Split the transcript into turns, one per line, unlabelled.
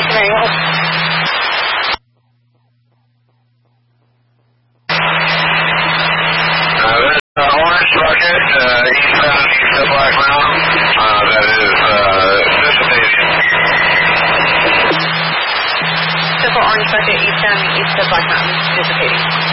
Orange Bucket, eastbound east of Black Mountain. That is dissipating.
Circle Orange Bucket, eastbound east of Black Mountain, dissipating.